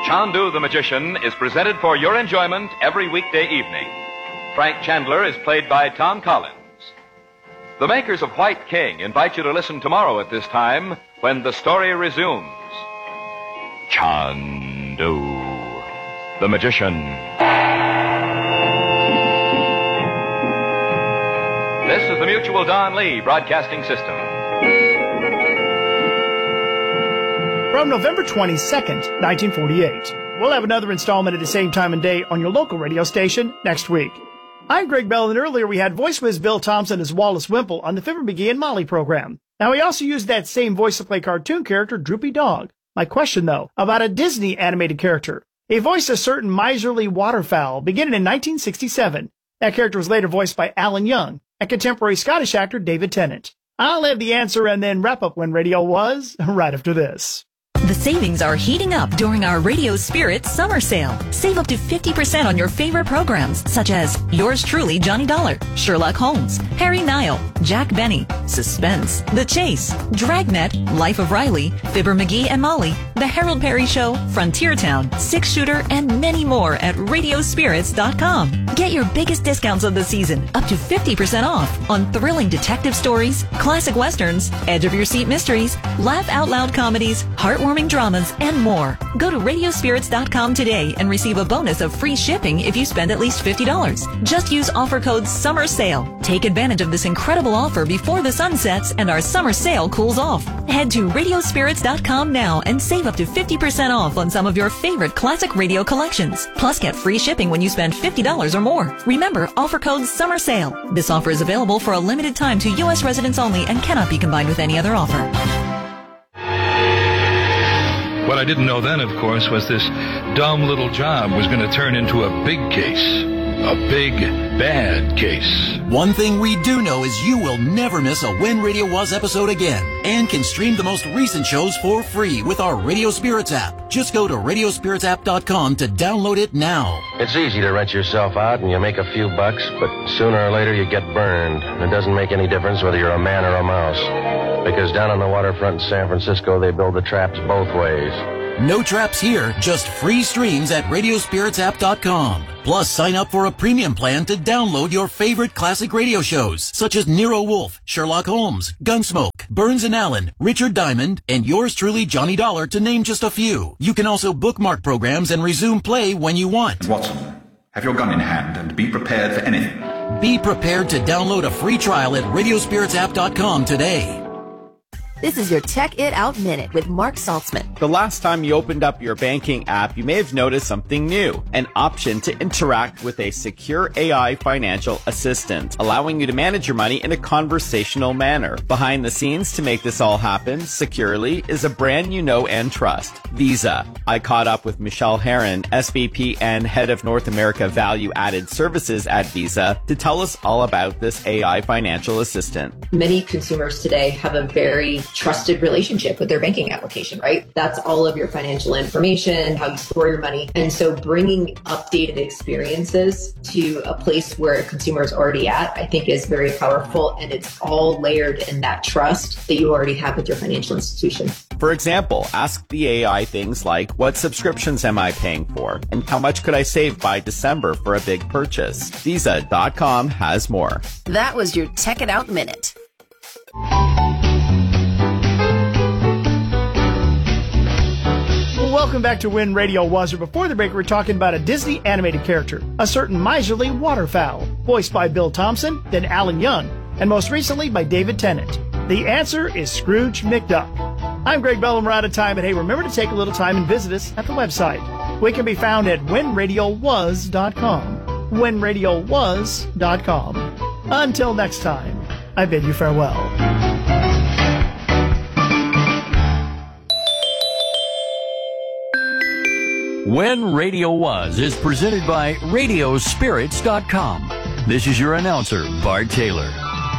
Chandu the Magician is presented for your enjoyment every weekday evening. Frank Chandler is played by Tom Collins. The makers of White King invite you to listen tomorrow at this time when the story resumes. Chandu the Magician. This is the Mutual Don Lee Broadcasting System. From November 22nd, 1948. We'll have another installment at the same time and day on your local radio station next week. I'm Greg Bell, and earlier we had voice whiz Bill Thompson as Wallace Wimple on the Fibber McGee and Molly program. Now, he also used that same voice to play cartoon character Droopy Dog. My question, though, about a Disney animated character. He voiced a certain miserly waterfowl beginning in 1967. That character was later voiced by Alan Young and contemporary Scottish actor David Tennant. I'll have the answer and then wrap up When Radio Was right after this. The savings are heating up during our Radio Spirit summer sale. Save up to 50% on your favorite programs, such as Yours Truly, Johnny Dollar, Sherlock Holmes, Harry Nile, Jack Benny, Suspense, The Chase, Dragnet, Life of Riley, Fibber McGee and Molly, The Harold Perry Show, Frontier Town, Six Shooter, and many more at radiospirits.com. Get your biggest discounts of the season, up to 50% off on thrilling detective stories, classic westerns, edge of your seat mysteries, laugh out loud comedies, heartwarming dramas, and more. Go to radiospirits.com today and receive a bonus of free shipping if you spend at least $50. Just use offer code SUMMERSALE. Take advantage of this incredible offer before the sun sets and our summer sale cools off. Head to radiospirits.com now and save up to 50% off on some of your favorite classic radio collections. Plus, get free shipping when you spend $50 or more. Remember, offer code SUMMERSALE. This offer is available for a limited time to U.S. residents only and cannot be combined with any other offer. What I didn't know then, of course, was this dumb little job was going to turn into a big case. A big, bad case. One thing we do know is you will never miss a When Radio Was episode again and can stream the most recent shows for free with our Radio Spirits app. Just go to radiospiritsapp.com to download it now. It's easy to rent yourself out and you make a few bucks, but sooner or later you get burned. And it doesn't make any difference whether you're a man or a mouse. Because down on the waterfront in San Francisco, they build the traps both ways. No traps here, just free streams at radiospiritsapp.com. Plus, sign up for a premium plan to download your favorite classic radio shows, such as Nero Wolfe, Sherlock Holmes, Gunsmoke, Burns and Allen, Richard Diamond, and yours truly, Johnny Dollar, to name just a few. You can also bookmark programs and resume play when you want. Watson, have your gun in hand and be prepared for anything. Be prepared to download a free trial at radiospiritsapp.com today. This is your Tech It Out Minute with Mark Saltzman. The last time you opened up your banking app, you may have noticed something new. An option to interact with a secure AI financial assistant, allowing you to manage your money in a conversational manner. Behind the scenes to make this all happen securely is a brand you know and trust, Visa. I caught up with Michelle Herron, SVP and Head of North America Value Added Services at Visa, to tell us all about this AI financial assistant. Many consumers today have a very trusted relationship with their banking application, right? That's all of your financial information, how you store your money. And so bringing updated experiences to a place where a consumer is already at, I think is very powerful. And it's all layered in that trust that you already have with your financial institution. For example, ask the AI things like, what subscriptions am I paying for? And how much could I save by December for a big purchase? Visa.com has more. That was your Tech It Out Minute. Welcome back to When Radio Was. Before the break, we were talking about a Disney animated character, a certain miserly waterfowl, voiced by Bill Thompson, then Alan Young, and most recently by David Tennant. The answer is Scrooge McDuck. I'm Greg Bell, and we're out of time, but hey, remember to take a little time and visit us at the website. We can be found at whenradiowas.com. Whenradiowas.com. Until next time, I bid you farewell. When Radio Was is presented by Radiospirits.com. This is your announcer, Bart Taylor.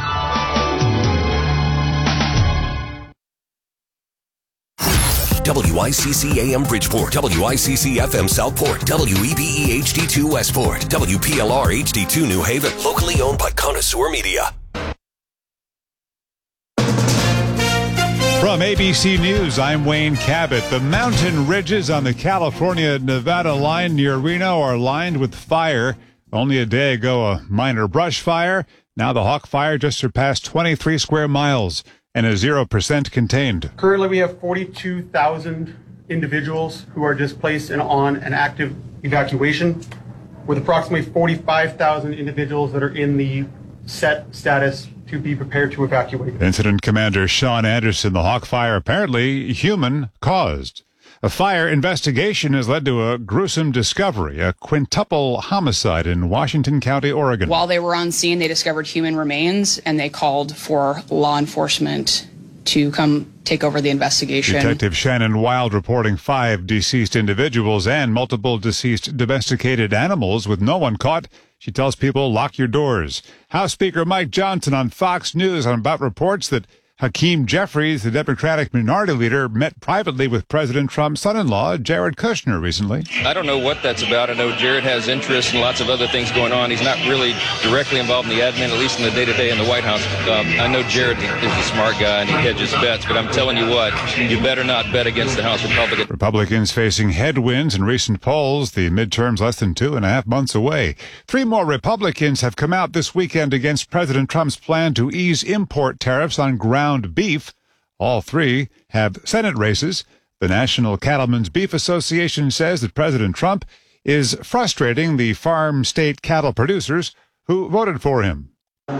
WICC AM Bridgeport, WICC FM Southport, WEBE HD2 Westport, WPLR HD2 New Haven, locally owned by Connoisseur Media. From From ABC News, I'm Wayne Cabot. The mountain ridges on the California-Nevada line near Reno are lined with fire. Only a day ago, a minor brush fire. Now the Hawk Fire just surpassed 23 square miles and is 0% contained. Currently, we have 42,000 individuals who are displaced and on an active evacuation, with approximately 45,000 individuals that are in the set status to be prepared to evacuate. Incident Commander Sean Anderson, the Hawk Fire apparently human-caused. A fire investigation has led to a gruesome discovery, a quintuple homicide in Washington County, Oregon. While they were on scene, they discovered human remains, and they called for law enforcement to come take over the investigation. Detective Shannon Wild reporting 5 deceased individuals and multiple deceased domesticated animals with no one caught. She tells people, lock your doors. House Speaker Mike Johnson on Fox News about reports that Hakeem Jeffries, the Democratic minority leader, met privately with President Trump's son-in-law, Jared Kushner, recently. I don't know what that's about. I know Jared has interest in lots of other things going on. He's not really directly involved in the admin, at least in the day-to-day in the White House. I know Jared is a smart guy and he hedges bets, but I'm telling you what, you better not bet against the House Republicans. Republicans facing headwinds in recent polls, the midterms less than 2.5 months away. 3 more Republicans have come out this weekend against President Trump's plan to ease import tariffs on ground beef. All 3 have Senate races. The National Cattlemen's Beef Association says that President Trump is frustrating the farm state cattle producers who voted for him.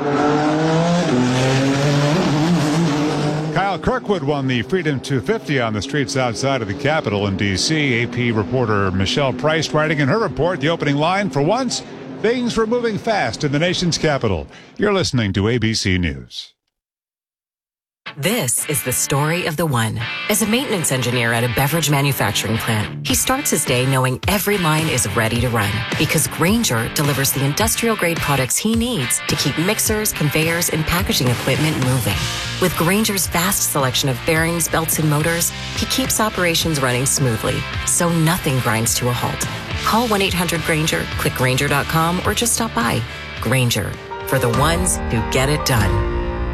Kyle Kirkwood won the Freedom 250 on the streets outside of the Capitol in D.C. AP reporter Michelle Price writing in her report the opening line, "For once, things were moving fast in the nation's capital." You're listening to ABC News. This is the story of the one. As a maintenance engineer at a beverage manufacturing plant, he starts his day knowing every line is ready to run because Grainger delivers the industrial-grade products he needs to keep mixers, conveyors, and packaging equipment moving. With Grainger's vast selection of bearings, belts, and motors, he keeps operations running smoothly, so nothing grinds to a halt. Call 1-800-GRAINGER, click Grainger.com, or just stop by. Grainger, for the ones who get it done.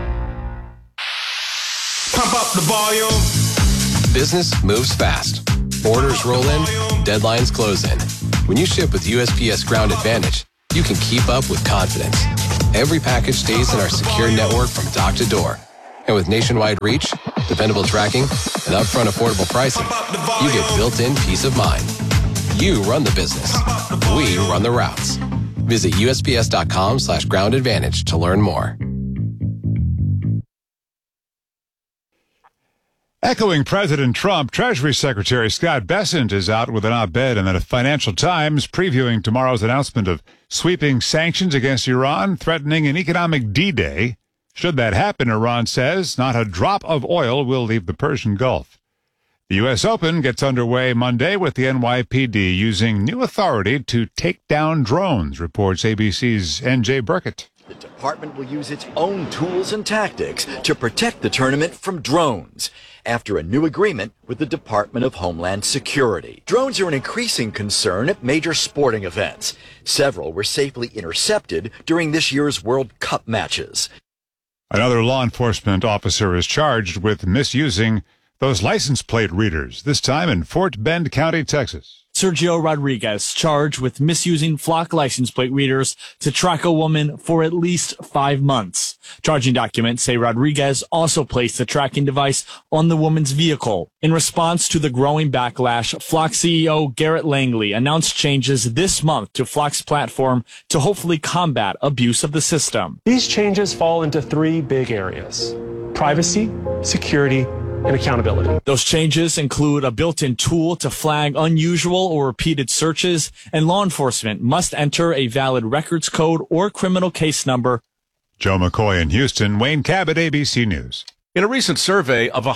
Pump up the volume. Business moves fast. Orders roll in, deadlines close in. When you ship with USPS Ground Advantage, you can keep up with confidence. Every package stays in our secure network from dock to door. And with nationwide reach, dependable tracking, and upfront affordable pricing, you get built-in peace of mind. You run the business. We run the routes. Visit USPS.com/Ground Advantage to learn more. Echoing President Trump, Treasury Secretary Scott Bessent is out with an op-ed in the Financial Times previewing tomorrow's announcement of sweeping sanctions against Iran, threatening an economic D-Day. Should that happen, Iran says, not a drop of oil will leave the Persian Gulf. The U.S. Open gets underway Monday with the NYPD using new authority to take down drones, reports ABC's N.J. Burkett. The department will use its own tools and tactics to protect the tournament from drones after a new agreement with the Department of Homeland Security. Drones are an increasing concern at major sporting events. Several were safely intercepted during this year's World Cup matches. Another law enforcement officer is charged with misusing those license plate readers, this time in Fort Bend County, Texas. Sergio Rodriguez charged with misusing Flock license plate readers to track a woman for at least 5 months. Charging documents say Rodriguez also placed the tracking device on the woman's vehicle. In response to the growing backlash, Flock CEO Garrett Langley announced changes this month to Flock's platform to hopefully combat abuse of the system. These changes fall into 3 big areas: privacy, security, and accountability. Those changes include a built-in tool to flag unusual or repeated searches, and law enforcement must enter a valid records code or criminal case number. Joe McCoy in Houston, Wayne Cabot, ABC News. In a recent survey of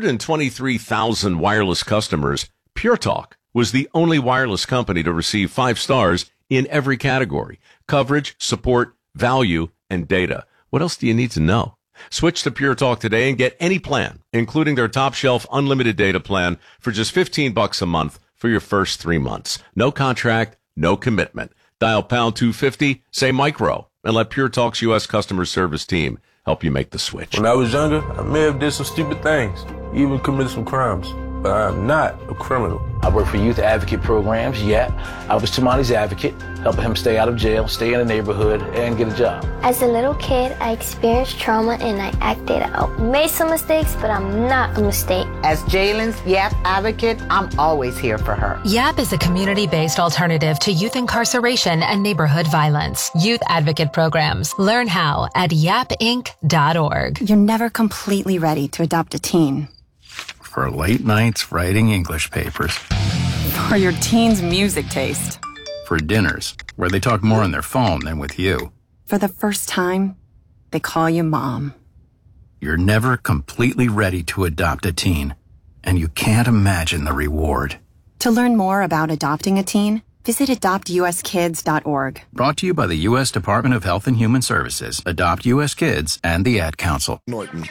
123,000 wireless customers, Pure Talk was the only wireless company to receive 5 stars in every category: coverage, support, value, and data. What else do you need to know? Switch to Pure Talk today and get any plan, including their top shelf unlimited data plan, for just $15 a month for your first 3 months. No contract, no commitment. Dial pound 250, say micro, and let Pure Talk's U.S. customer service team help you make the switch. When I was younger, I may have did some stupid things, even committed some crimes, but I'm not a criminal. I work for youth advocate programs. I was Tamani's advocate, helping him stay out of jail, stay in the neighborhood, and get a job. As a little kid, I experienced trauma and I acted out. Made some mistakes, but I'm not a mistake. As Jalen's YAP advocate, I'm always here for her. YAP is a community-based alternative to youth incarceration and neighborhood violence. Youth advocate programs. Learn how at yapinc.org. You're never completely ready to adopt a teen. For late nights writing English papers. For your teen's music taste. For dinners, where they talk more on their phone than with you. For the first time, they call you mom. You're never completely ready to adopt a teen, and you can't imagine the reward. To learn more about adopting a teen, visit adoptuskids.org. Brought to you by the U.S. Department of Health and Human Services, Adopt U.S. Kids, and the Ad Council. Norton.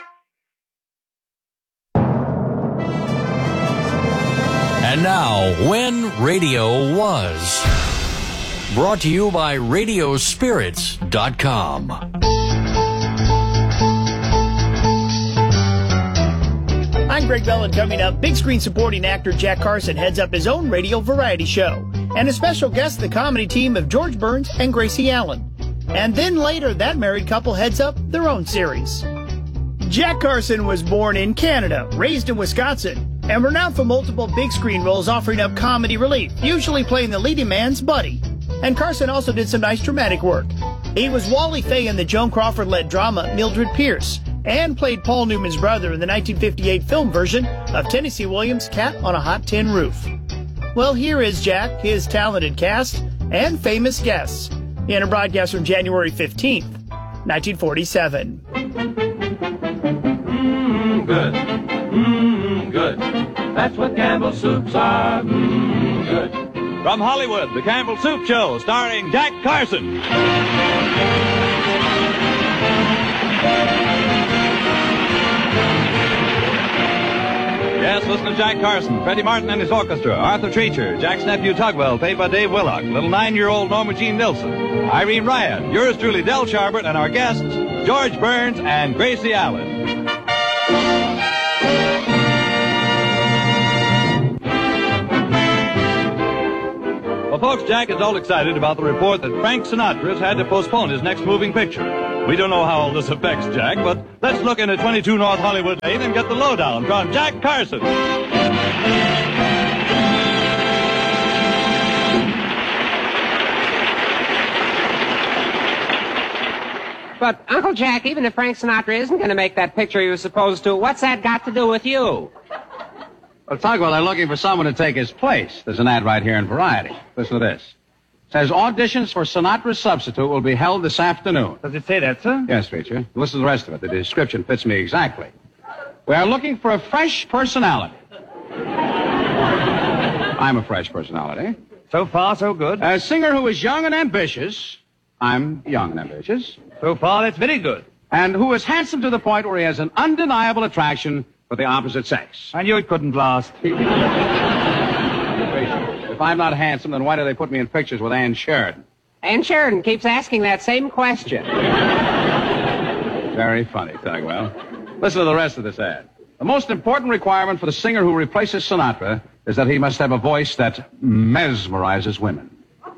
And now, When Radio Was. Brought to you by Radiospirits.com. I'm Greg Bell, and coming up, big screen supporting actor Jack Carson heads up his own radio variety show. And a special guest, the comedy team of George Burns and Gracie Allen. And then later, that married couple heads up their own series. Jack Carson was born in Canada, raised in Wisconsin, and renowned for multiple big screen roles offering up comedy relief, usually playing the leading man's buddy. And Carson also did some nice dramatic work. He was Wally Fay in the Joan Crawford-led drama Mildred Pierce, and played Paul Newman's brother in the 1958 film version of Tennessee Williams' Cat on a Hot Tin Roof. Well, here is Jack, his talented cast, and famous guests, in a broadcast from January 15th, 1947. Good. Good. That's what Campbell soups are. Good. From Hollywood, the Campbell Soup Show, starring Jack Carson. Yes, listen to Jack Carson, Freddie Martin and his orchestra, Arthur Treacher, Jack's nephew Tugwell, played by Dave Willock, little 9-year-old Norma Jean Nilsson, Irene Ryan, yours truly, Del Charbert, and our guests, George Burns and Gracie Allen. Well, folks, Jack is all excited about the report that Frank Sinatra has had to postpone his next moving picture. We don't know how all this affects Jack, but let's look in at 22 North Hollywood Lane and get the lowdown from Jack Carson. But, Uncle Jack, even if Frank Sinatra isn't going to make that picture he was supposed to, what's that got to do with you? Well, Tugwell, they're looking for someone to take his place. There's an ad right here in Variety. Listen to this. It says, auditions for Sinatra's substitute will be held this afternoon. Does it say that, sir? Yes, Treacher. Listen to the rest of it. The description fits me exactly. We are looking for a fresh personality. I'm a fresh personality. So far, so good. A singer who is young and ambitious. I'm young and ambitious. So far, that's very good. And who is handsome to the point where he has an undeniable attraction for the opposite sex. I knew it couldn't last. If I'm not handsome, then why do they put me in pictures with Ann Sheridan? Ann Sheridan keeps asking that same question. Very funny, Tugwell. Listen to the rest of this ad. The most important requirement for the singer who replaces Sinatra is that he must have a voice that mesmerizes women.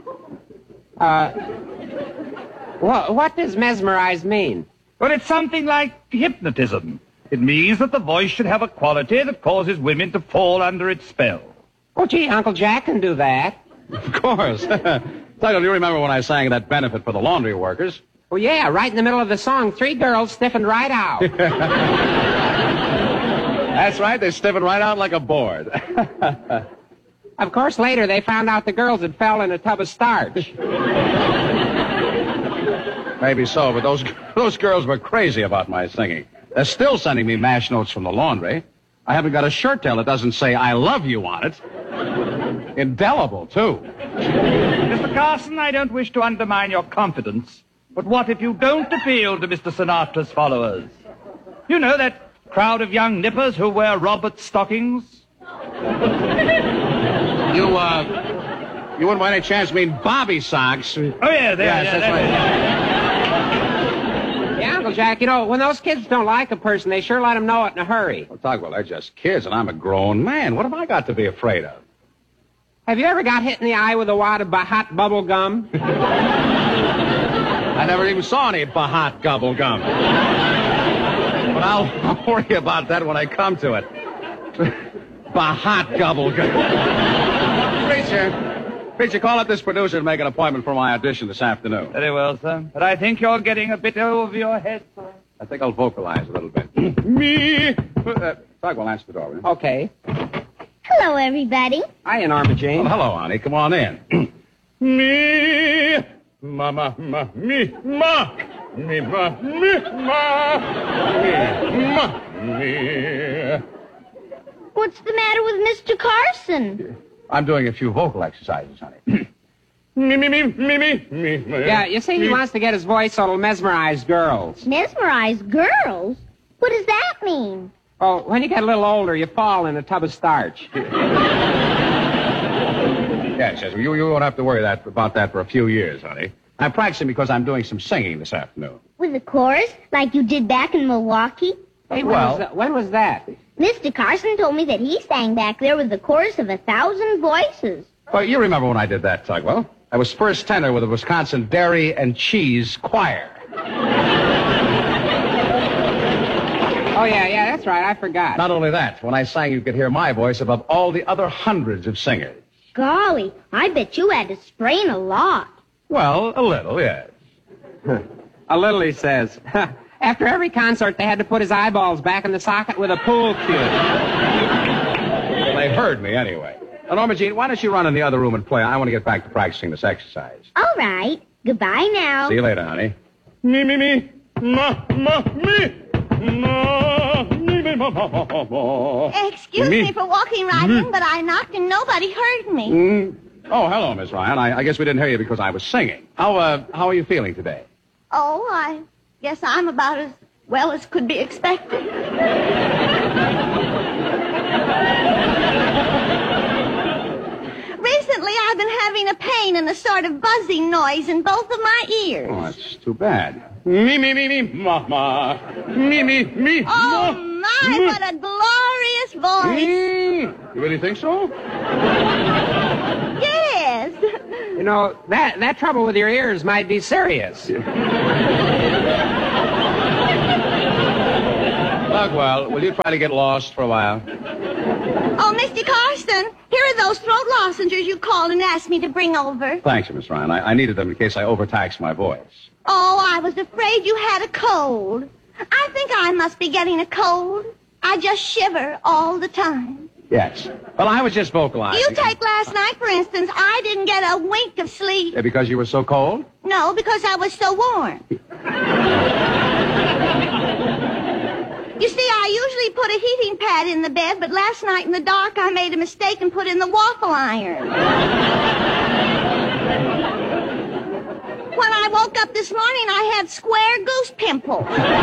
What does mesmerize mean? Well, it's something like hypnotism. It means that the voice should have a quality that causes women to fall under its spell. Oh, gee, Uncle Jack can do that. Of course. Tugwell, you remember when I sang that benefit for the laundry workers? Oh, yeah, right in the middle of the song, 3 girls stiffened right out. That's right, they stiffened right out like a board. Of course, later they found out the girls had fell in a tub of starch. Maybe so, but those girls were crazy about my singing. They're still sending me MASH notes from the laundry. I haven't got a shirt tail that doesn't say I love you on it. Indelible, too. Mr. Carson, I don't wish to undermine your confidence, but what if you don't appeal to Mr. Sinatra's followers? You know, that crowd of young nippers who wear Robert stockings? You wouldn't by any chance mean Bobby socks? Oh, yeah, that's right. Yeah, Uncle Jack, you know, when those kids don't like a person, they sure let them know it in a hurry. Well, Tugwell, they're just kids, and I'm a grown man. What have I got to be afraid of? Have you ever got hit in the eye with a wad of hot bubble gum? I never even saw any Bahat gobble gum. But I'll worry about that when I come to it. Bahat gobble gum. Preacher, call up this producer and make an appointment for my audition this afternoon. Very well, sir. But I think you're getting a bit over your head, sir. I think I'll vocalize a little bit. Me. Tugwell, answer the door, will you? Okay. Hello, everybody. Hiya, Norma Jane. Well, hello, honey. Come on in. Me. Ma. Me. Ma. Me. Ma. Me. Ma. Me. What's the matter with Mr. Carson? I'm doing a few vocal exercises, honey. Me. Yeah, you see, he wants to get his voice so it'll mesmerize girls. Mesmerize girls? What does that mean? Oh, when you get a little older, you fall in a tub of starch. Yes, you won't have to worry about that for a few years, honey. I'm practicing because I'm doing some singing this afternoon. With a chorus, like you did back in Milwaukee? Hey, when was that? Mr. Carson told me that he sang back there with the chorus of 1,000 voices. Well, you remember when I did that, Tugwell. I was first tenor with the Wisconsin Dairy and Cheese Choir. Oh, yeah, that's right. I forgot. Not only that, when I sang, you could hear my voice above all the other hundreds of singers. Golly, I bet you had to strain a lot. Well, a little, yes. A little, he says. After every concert, they had to put his eyeballs back in the socket with a pool cue. Well, they heard me anyway. Now, Norma Jean, why don't you run in the other room and play? I want to get back to practicing this exercise. All right. Goodbye now. See you later, honey. Me. Ma. Me. Excuse me for walking right in, but I knocked and nobody heard me. Oh, hello, Miss Ryan. I guess we didn't hear you because I was singing. How are you feeling today? Oh, I guess I'm about as well as could be expected. Recently, I've been having a pain and a sort of buzzing noise in both of my ears. Oh, that's too bad. Me, ma. Me. Oh, my, what a glorious voice. You really think so? Yes. You know, that trouble with your ears might be serious. Tugwell, will you try to get lost for a while? Oh, Mr. Carson, here are those throat lozenges you called and asked me to bring over. Thanks, Miss Ryan. I needed them in case I overtaxed my voice. Oh, I was afraid you had a cold. I think I must be getting a cold. I just shiver all the time. Yes. Well, I was just vocalizing. You take last night, for instance. I didn't get a wink of sleep. Because you were so cold? No, because I was so warm. You see, I usually put a heating pad in the bed, but last night in the dark I made a mistake and put in the waffle iron. When I woke up this morning, I had square goose pimples.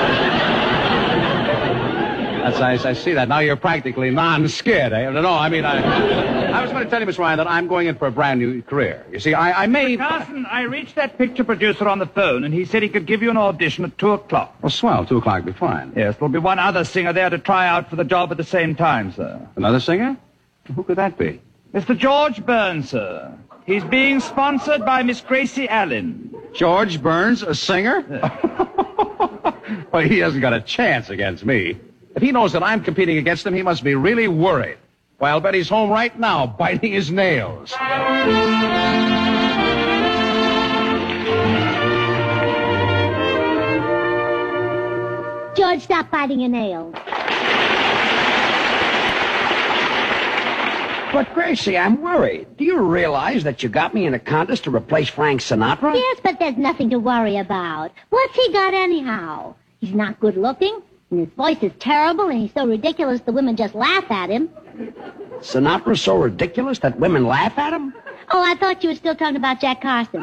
I see that. Now you're practically non-skid. No, I mean, I was going to tell you, Miss Ryan, that I'm going in for a brand new career. You see, I made... Mr. Carson, I reached that picture producer on the phone, and he said he could give you an audition at 2 o'clock. Well, swell. 2 o'clock would be fine. Yes, there'll be one other singer there to try out for the job at the same time, sir. Another singer? Who could that be? Mr. George Burns, sir. He's being sponsored by Miss Gracie Allen. George Burns, a singer? Well, he hasn't got a chance against me. If he knows that I'm competing against him, he must be really worried. Why, I'll bet he's home right now, biting his nails. George, stop biting your nails. But, Gracie, I'm worried. Do you realize that you got me in a contest to replace Frank Sinatra? Yes, but there's nothing to worry about. What's he got anyhow? He's not good looking, and his voice is terrible, and he's so ridiculous the women just laugh at him. Sinatra's so ridiculous that women laugh at him? Oh, I thought you were still talking about Jack Carson.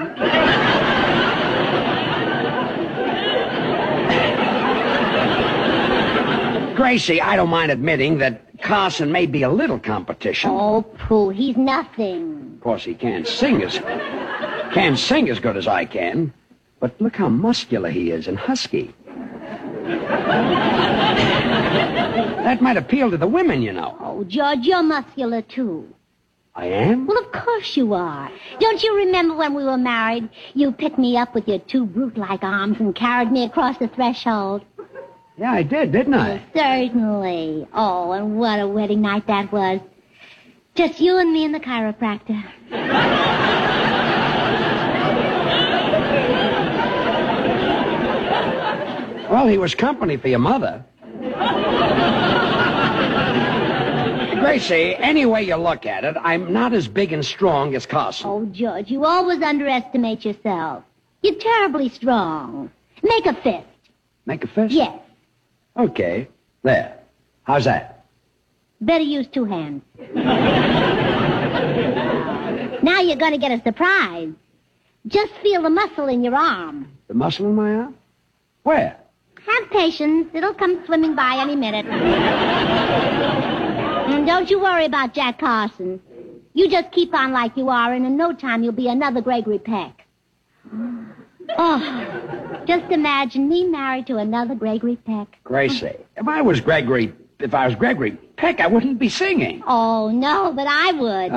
Gracie, I don't mind admitting that Carson may be a little competition. Oh, pooh, he's nothing. Of course, he can't sing as good as I can. But look how muscular he is and husky. That might appeal to the women, you know. Oh, George, you're muscular, too. I am? Well, of course you are. Don't you remember when we were married? You picked me up with your two brute-like arms and carried me across the threshold. Yeah, I did, didn't I? Well, certainly. Oh, and what a wedding night that was. Just you and me and the chiropractor. Well, he was company for your mother. Gracie, any way you look at it, I'm not as big and strong as Carson. Oh, George, you always underestimate yourself. You're terribly strong. Make a fist. Make a fist? Yes. Okay. There. How's that? Better use two hands. Now you're going to get a surprise. Just feel the muscle in your arm. The muscle in my arm? Where? Have patience. It'll come swimming by any minute. And don't you worry about Jack Carson. You just keep on like you are, and in no time you'll be another Gregory Peck. Oh, just imagine me married to another Gregory Peck. Gracie, if I was Gregory Peck, I wouldn't be singing. Oh, no, but I would.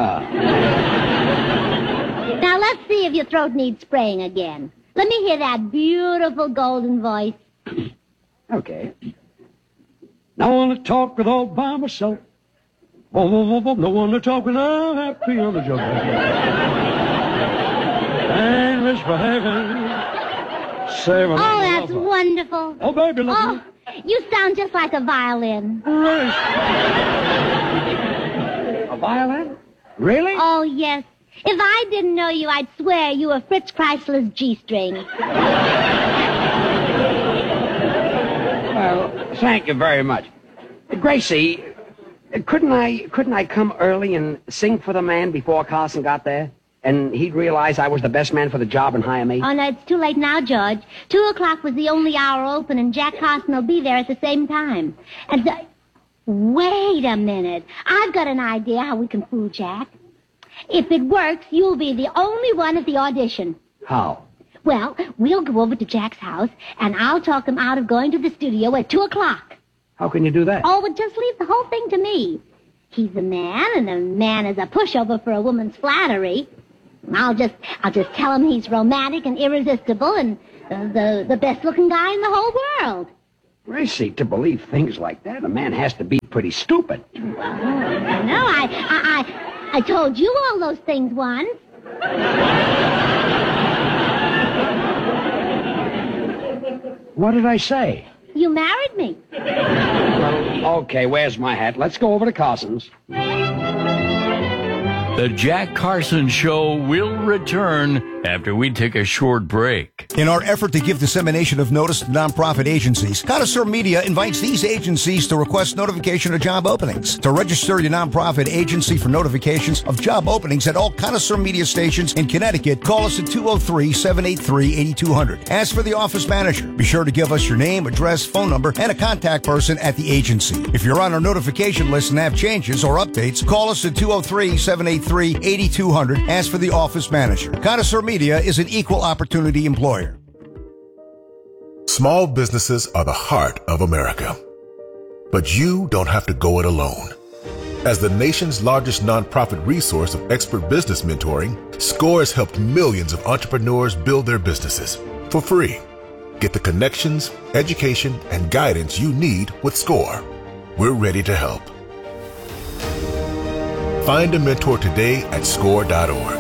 Now, let's see if your throat needs spraying again. Let me hear that beautiful golden voice. Okay. No one to talk with all by myself. Oh, no one to talk with, I'm happy on the joke. And wish for heaven. Oh, that's wonderful. Oh, baby, look. Oh, you sound just like a violin. A violin? Really? Oh, yes. If I didn't know you, I'd swear you were Fritz Chrysler's G-string. Well, thank you very much. Gracie, couldn't I come early and sing for the man before Carson got there? And he'd realize I was the best man for the job and hire me? Oh, no, it's too late now, George. 2 o'clock was the only hour open, and Jack Carson will be there at the same time. And wait a minute. I've got an idea how we can fool Jack. If it works, you'll be the only one at the audition. How? Well, we'll go over to Jack's house, and I'll talk him out of going to the studio at 2 o'clock. How can you do that? Oh, but just leave the whole thing to me. He's a man, and a man is a pushover for a woman's flattery. I'll just tell him he's romantic and irresistible and the best-looking guy in the whole world. Gracie, to believe things like that, a man has to be pretty stupid. No, I told you all those things once. What did I say? You married me. Well, okay, where's my hat? Let's go over to Carson's. The Jack Carson Show will return after we take a short break. In our effort to give dissemination of notice to nonprofit agencies, Connoisseur Media invites these agencies to request notification of job openings. To register your nonprofit agency for notifications of job openings at all Connoisseur Media stations in Connecticut, call us at 203-783-8200. Ask for the office manager. Be sure to give us your name, address, phone number, and a contact person at the agency. If you're on our notification list and have changes or updates, call us at 203-783-8200. Ask for the office manager. Connoisseur Media is an equal opportunity employer. Small businesses are the heart of America. But you don't have to go it alone. As the nation's largest nonprofit resource of expert business mentoring, SCORE has helped millions of entrepreneurs build their businesses for free. Get the connections, education, and guidance you need with SCORE. We're ready to help. Find a mentor today at SCORE.org.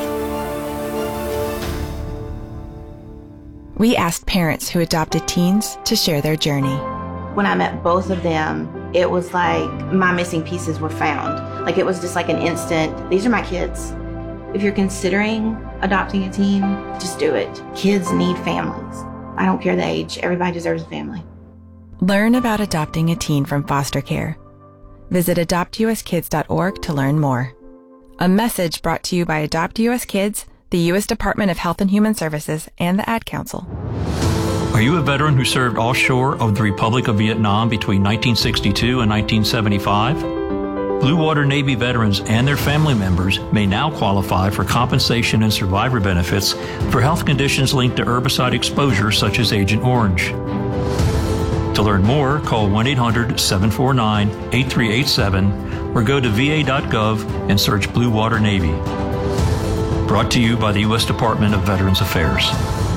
We asked parents who adopted teens to share their journey. When I met both of them, it was like my missing pieces were found. Like it was just like an instant, these are my kids. If you're considering adopting a teen, just do it. Kids need families. I don't care the age, everybody deserves a family. Learn about adopting a teen from foster care. Visit adoptuskids.org to learn more. A message brought to you by Adopt US Kids, the U.S. Department of Health and Human Services, and the Ad Council. Are you a veteran who served offshore of the Republic of Vietnam between 1962 and 1975? Blue Water Navy veterans and their family members may now qualify for compensation and survivor benefits for health conditions linked to herbicide exposure such as Agent Orange. To learn more, call 1-800-749-8387 or go to va.gov and search Blue Water Navy. Brought to you by the U.S. Department of Veterans Affairs.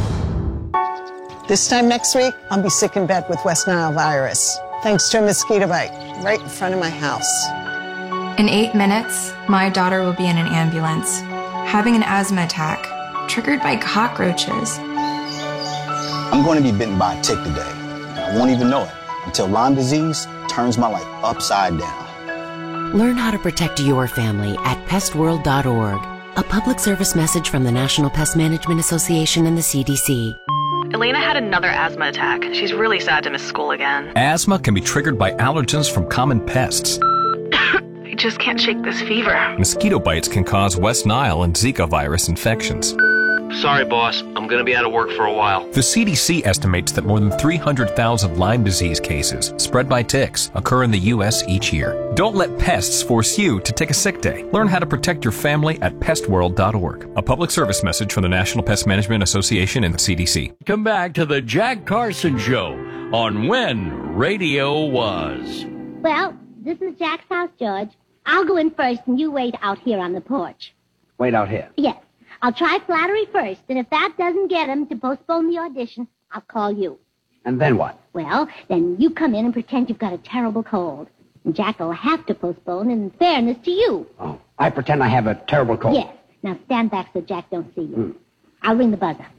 This time next week, I'll be sick in bed with West Nile virus, thanks to a mosquito bite right in front of my house. In 8 minutes, my daughter will be in an ambulance, having an asthma attack, triggered by cockroaches. I'm going to be bitten by a tick today. I won't even know it until Lyme disease turns my life upside down. Learn how to protect your family at pestworld.org. A public service message from the National Pest Management Association and the CDC. Elena had another asthma attack. She's really sad to miss school again. Asthma can be triggered by allergens from common pests. I just can't shake this fever. Mosquito bites can cause West Nile and Zika virus infections. Sorry, boss. I'm going to be out of work for a while. The CDC estimates that more than 300,000 Lyme disease cases spread by ticks occur in the U.S. each year. Don't let pests force you to take a sick day. Learn how to protect your family at pestworld.org. A public service message from the National Pest Management Association and the CDC. Come back to the Jack Carson Show on When Radio Was. Well, this is Jack's house, George. I'll go in first and you wait out here on the porch. Wait out here. Yes. I'll try flattery first, and if that doesn't get him to postpone the audition, I'll call you. And then what? Well, then you come in and pretend you've got a terrible cold. And Jack will have to postpone in fairness to you. Oh, I pretend I have a terrible cold. Yes. Now stand back so Jack don't see you. I'll ring the buzzer.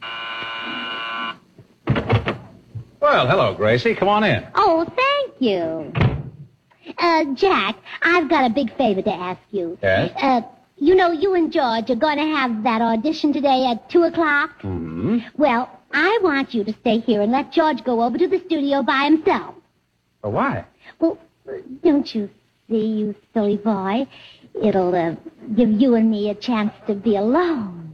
Well, hello, Gracie. Come on in. Oh, thank you. Jack, I've got a big favor to ask you. Yes? You know, you and George are going to have that audition today at 2 o'clock. Mm-hmm. Well, I want you to stay here and let George go over to the studio by himself. Oh, why? Well, don't you see, you silly boy? It'll give you and me a chance to be alone.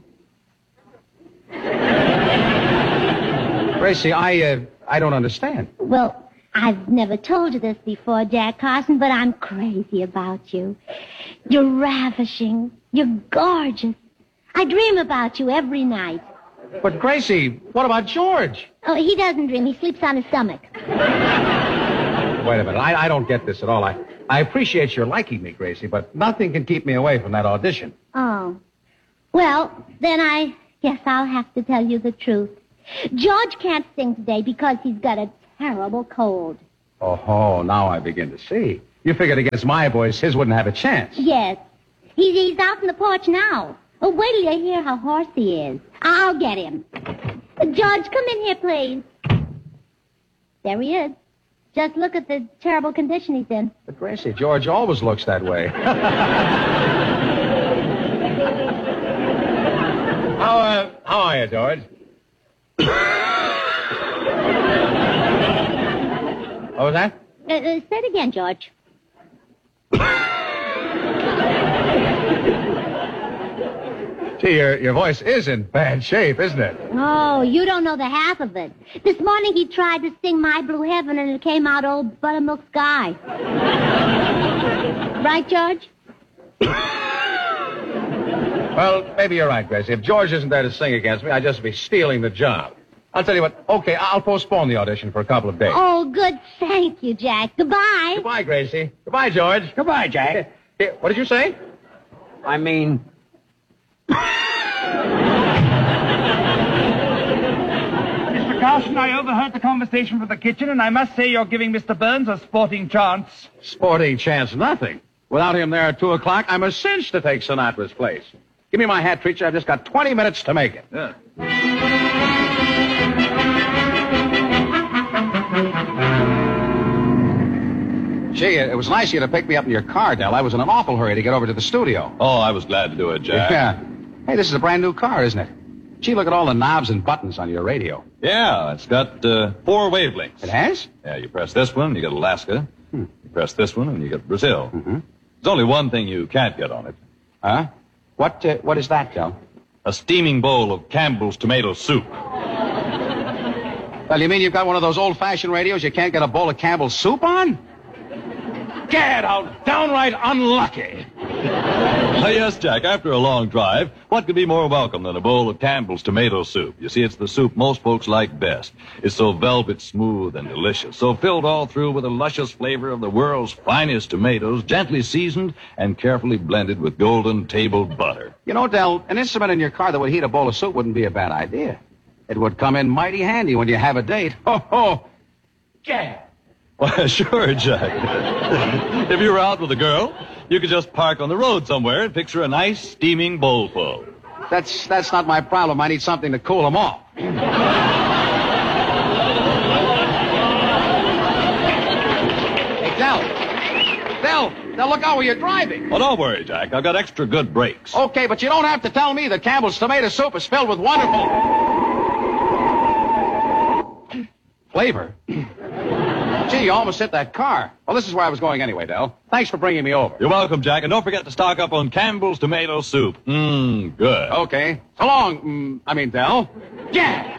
Gracie, I don't understand. Well, I've never told you this before, Jack Carson, but I'm crazy about you. You're ravishing. You're gorgeous. I dream about you every night. But, Gracie, what about George? Oh, he doesn't dream. He sleeps on his stomach. Wait a minute. I don't get this at all. I appreciate your liking me, Gracie, but nothing can keep me away from that audition. Oh. Well, then I guess I'll have to tell you the truth. George can't sing today because he's got a terrible cold. Oh, now I begin to see. You figured against my voice, his wouldn't have a chance. Yes. He's out on the porch now. Oh, wait till you hear how hoarse he is. I'll get him. George, come in here, please. There he is. Just look at the terrible condition he's in. But, Gracie, George always looks that way. How are you, George? What was that? Say it again, George. Gee, your voice is in bad shape, isn't it? Oh, you don't know the half of it. This morning he tried to sing My Blue Heaven and it came out Old Buttermilk Sky. Right, George? Well, maybe you're right, Gracie. If George isn't there to sing against me, I'd just be stealing the job. I'll tell you what. Okay, I'll postpone the audition for a couple of days. Oh, good. Thank you, Jack. Goodbye. Goodbye, Gracie. Goodbye, George. Goodbye, Jack. Here, what did you say? I mean... Mr. Carson, I overheard the conversation from the kitchen, and I must say you're giving Mr. Burns a sporting chance. Sporting chance, nothing. Without him there at 2 o'clock, I'm a cinch to take Sinatra's place. Give me my hat, Treacher. I've just got 20 minutes to make it. Yeah. Gee, it was nice of you to pick me up in your car, Del. I was in an awful hurry to get over to the studio. Oh, I was glad to do it, Jack. Yeah. Hey, this is a brand new car, isn't it? Gee, look at all the knobs and buttons on your radio. Yeah, it's got 4 wavelengths. It has? Yeah, you press this one, you get Alaska. You press this one, and you get Brazil. Mm-hmm. There's only one thing you can't get on it. Huh? What is that, Del? A steaming bowl of Campbell's tomato soup. Well, you mean you've got one of those old-fashioned radios you can't get a bowl of Campbell's soup on? Gad, how downright unlucky. Yes, Jack, after a long drive, what could be more welcome than a bowl of Campbell's tomato soup? You see, it's the soup most folks like best. It's so velvet smooth and delicious, so filled all through with the luscious flavor of the world's finest tomatoes, gently seasoned and carefully blended with golden table butter. You know, Del, an instrument in your car that would heat a bowl of soup wouldn't be a bad idea. It would come in mighty handy when you have a date. Ho, Jack! Well, sure, Jack. If you were out with a girl, you could just park on the road somewhere and fix her a nice, steaming bowlful. That's not my problem. I need something to cool them off. Hey, Del, look out where you're driving. Well, don't worry, Jack. I've got extra good brakes. Okay, but you don't have to tell me that Campbell's tomato soup is filled with wonderful flavor. Gee, you almost hit that car. Well, this is where I was going anyway, Del. Thanks for bringing me over. You're welcome, Jack. And don't forget to stock up on Campbell's tomato soup. Good. Okay. So long, Del. Jack!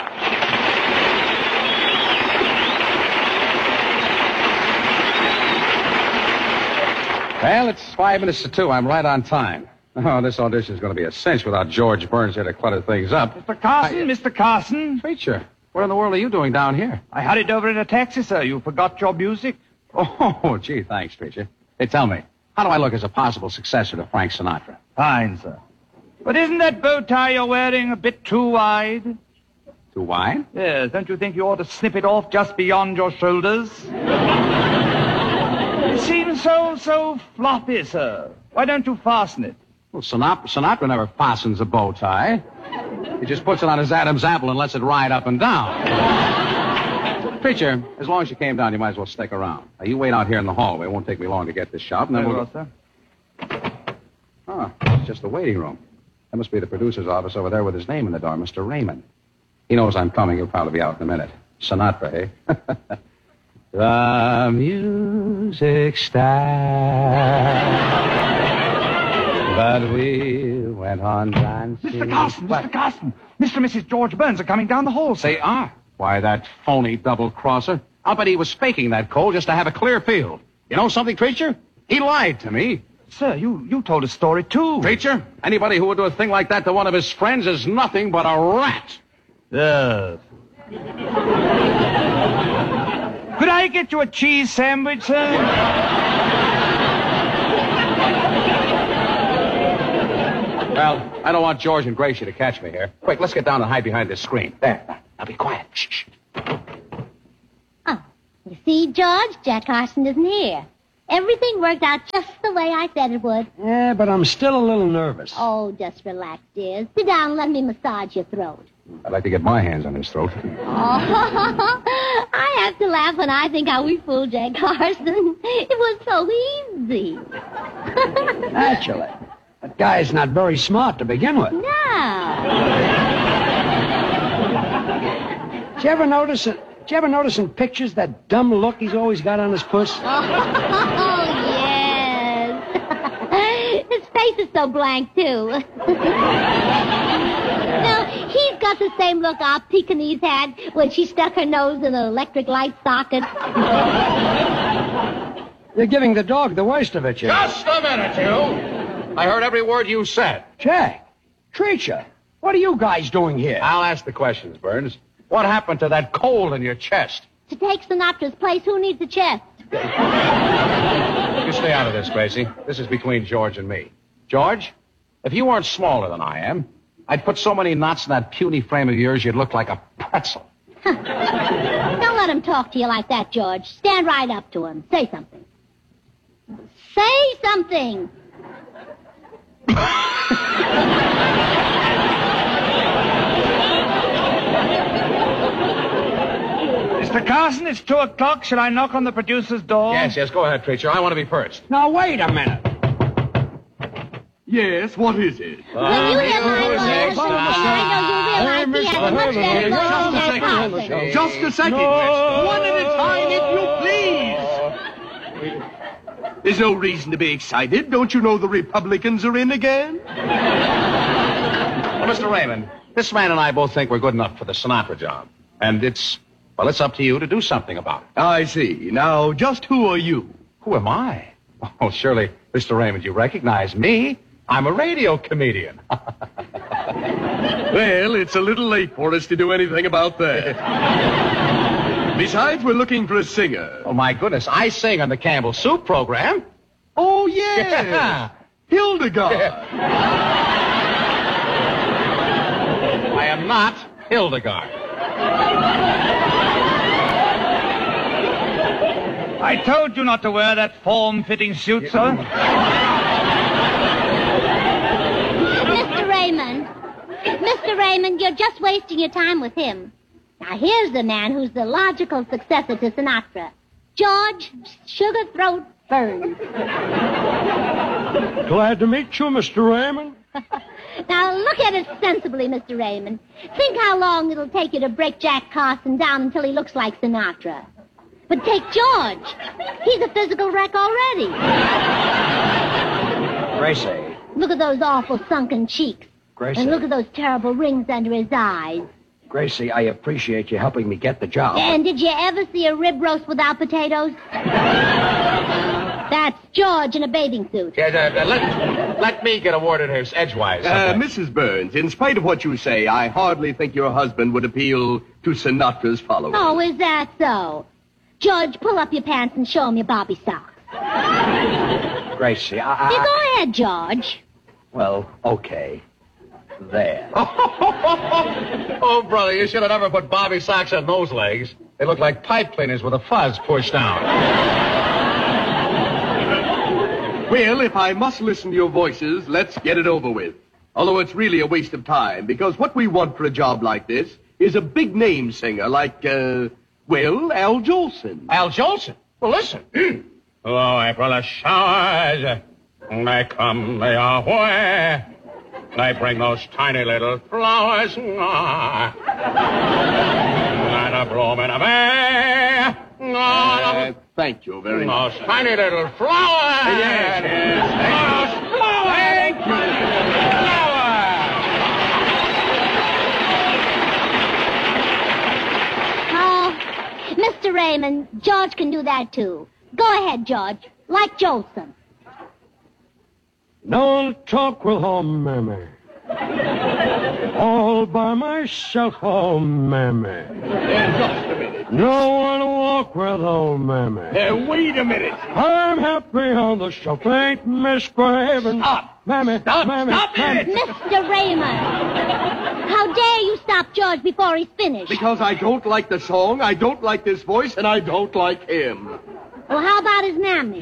Well, it's 5 minutes to 2. I'm right on time. Oh, this audition's going to be a cinch without George Burns here to clutter things up. Mr. Carson, Mr. Carson. Preacher, what in the world are you doing down here? I hurried over in a taxi, sir. You forgot your music. Oh, gee, thanks, Preacher. Hey, tell me, how do I look as a possible successor to Frank Sinatra? Fine, sir. But isn't that bow tie you're wearing a bit too wide? Too wide? Yes, don't you think you ought to snip it off just beyond your shoulders? It seems so floppy, sir. Why don't you fasten it? Well, Sinatra never fastens a bow tie. He just puts it on his Adam's apple and lets it ride up and down. Preacher, as long as you came down, you might as well stick around. Now, you wait out here in the hallway. It won't take me long to get this shop, and then Very well, sir. Oh, it's just the waiting room. That must be the producer's office over there with his name in the door, Mr. Raymond. He knows I'm coming. He'll probably be out in a minute. Sinatra, eh? The music stopped. But we went on dancing. Mr. Carson. Mr. and Mrs. George Burns are coming down the hall, sir. They are? Why, that phony double-crosser. I'll bet he was faking that coal just to have a clear field. You know something, Preacher? He lied to me. Sir, you told a story, too. Preacher, anybody who would do a thing like that to one of his friends is nothing but a rat. Yes. Could I get you a cheese sandwich, sir? Well, I don't want George and Gracie to catch me here. Quick, let's get down and hide behind this screen. There. Now be quiet. Shh. Oh, you see, George, Jack Carson isn't here. Everything worked out just the way I said it would. Yeah, but I'm still a little nervous. Oh, just relax, dear. Sit down and let me massage your throat. I'd like to get my hands on his throat. Oh, I have to laugh when I think how we fooled Jack Carson. It was so easy. Naturally. That guy's not very smart to begin with. No. Did you ever notice in pictures that dumb look he's always got on his puss? Oh, yes. His face is so blank, too. No, he's got the same look our Pekingese had when she stuck her nose in an electric light socket. You're giving the dog the worst of it, you. Just a minute, you. I heard every word you said. Jack, Treacher, what are you guys doing here? I'll ask the questions, Burns. What happened to that cold in your chest? To take Sinatra's place, who needs a chest? You stay out of this, Gracie. This is between George and me. George, if you weren't smaller than I am, I'd put so many knots in that puny frame of yours you'd look like a pretzel. Don't let him talk to you like that, George. Stand right up to him. Say something. Say something. Mr. Carson, it's 2 o'clock. Should I knock on the producer's door? Yes, go ahead, Preacher. I want to be first. Now, wait a minute. Yes, what is it? Will you hear my voice? I know you realize he has a much better voice than Jack Carson. Just a second. No. One at a time, if you please. There's no reason to be excited. Don't you know the Republicans are in again? Well, Mr. Raymond, this man and I both think we're good enough for the Sinatra job. And it's up to you to do something about it. I see. Now, just who are you? Who am I? Oh, surely, Mr. Raymond, you recognize me? I'm a radio comedian. Well, it's a little late for us to do anything about that. Besides, we're looking for a singer. Oh, my goodness, I sing on the Campbell Soup program. Oh, yes. Hildegard. I am not Hildegard. I told you not to wear that form-fitting suit, sir. Mr. Raymond, you're just wasting your time with him. Now, here's the man who's the logical successor to Sinatra. George Sugarthroat Burns. Glad to meet you, Mr. Raymond. Now, look at it sensibly, Mr. Raymond. Think how long it'll take you to break Jack Carson down until he looks like Sinatra. But take George. He's a physical wreck already. Gracie. Look at those awful sunken cheeks. Gracie. And look at those terrible rings under his eyes. Gracie, I appreciate you helping me get the job. And did you ever see a rib roast without potatoes? That's George in a bathing suit. Let me get a word in here edgewise. Mrs. Burns, in spite of what you say, I hardly think your husband would appeal to Sinatra's followers. Oh, is that so? George, pull up your pants and show him your Bobby socks. Gracie, Go ahead, George. Well, okay. There. Oh, brother, you should have never put Bobby socks on those legs. They look like pipe cleaners with a fuzz pushed down. Well, if I must listen to your voices, let's get it over with. Although it's really a waste of time, because what we want for a job like this is a big-name singer like, Al Jolson. Al Jolson? Well, listen. Oh, April showers. They come, they are where. They bring those tiny little flowers. And a bloom in a bay. Thank you very much. Those tiny little flowers. Yes. Those flowers. Thank you. Oh, Mr. Raymond, George can do that, too. Go ahead, George. Like Jolson. Don't talk with her, mammy. All by myself, oh, mammy. Just a minute. No one to walk with, oh, mammy. Wait a minute. I'm happy on the shelf, ain't misbehaving. Stop. Mammy, Stop. mammy, Stop mammy. it. Mr. Raymond, how dare you stop George before he's finished? Because I don't like the song, I don't like this voice, and I don't like him. Well, how about his mammy?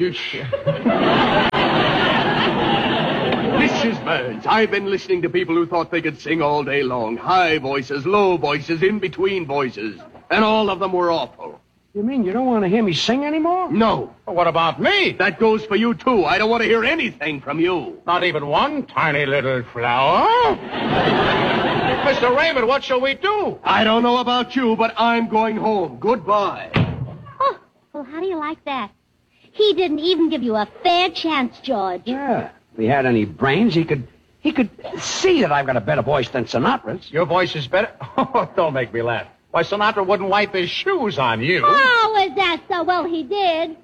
Mrs. Burns, I've been listening to people who thought they could sing all day long. High voices, low voices, in-between voices. And all of them were awful. You mean you don't want to hear me sing anymore? No. Well, what about me? That goes for you, too. I don't want to hear anything from you. Not even one tiny little flower? Mr. Raymond, what shall we do? I don't know about you, but I'm going home. Goodbye. Oh, well, how do you like that? He didn't even give you a fair chance, George. Yeah. If he had any brains, he could see that I've got a better voice than Sinatra's. Your voice is better? Oh, don't make me laugh. Why, Sinatra wouldn't wipe his shoes on you. Oh, is that so? Well, he did.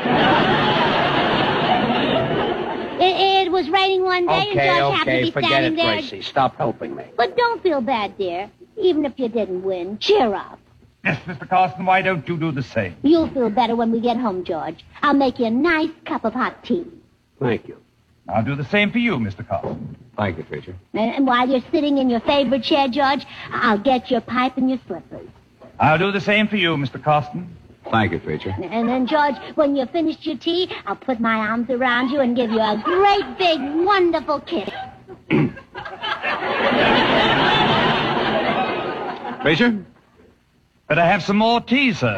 It was raining one day, and George happened to be forget standing it, there. Gracie. Stop helping me. But don't feel bad, dear. Even if you didn't win, cheer up. Yes, Mr. Carson, why don't you do the same? You'll feel better when we get home, George. I'll make you a nice cup of hot tea. Thank you. I'll do the same for you, Mr. Carson. Thank you, Treacher. And while you're sitting in your favorite chair, George, I'll get your pipe and your slippers. I'll do the same for you, Mr. Carson. Thank you, Treacher. And then, George, when you've finished your tea, I'll put my arms around you and give you a great, big, wonderful kiss. Treacher? Better have some more tea, sir.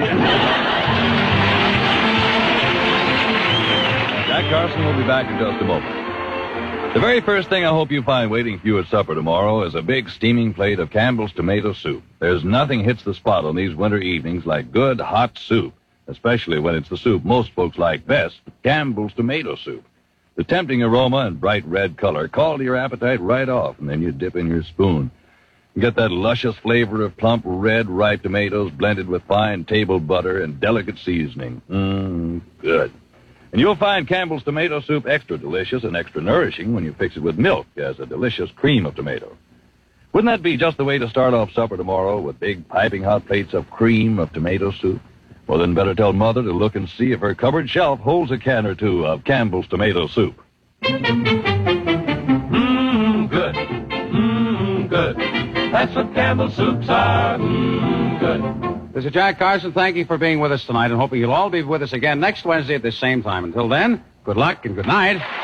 Jack Carson will be back in just a moment. The very first thing I hope you find waiting for you at supper tomorrow is a big steaming plate of Campbell's tomato soup. There's nothing hits the spot on these winter evenings like good hot soup, especially when it's the soup most folks like best, Campbell's tomato soup. The tempting aroma and bright red color call to your appetite right off, and then you dip in your spoon. Get that luscious flavor of plump red ripe tomatoes blended with fine table butter and delicate seasoning. Good. And you'll find Campbell's tomato soup extra delicious and extra nourishing when you fix it with milk as a delicious cream of tomato. Wouldn't that be just the way to start off supper tomorrow, with big piping hot plates of cream of tomato soup? Well, then better tell Mother to look and see if her cupboard shelf holds a can or two of Campbell's tomato soup. Mmm, good. Mmm, good. That's what Campbell's soups are. Mmm, good. This is Jack Carson. Thank you for being with us tonight, and hoping you'll all be with us again next Wednesday at the same time. Until then, good luck and good night.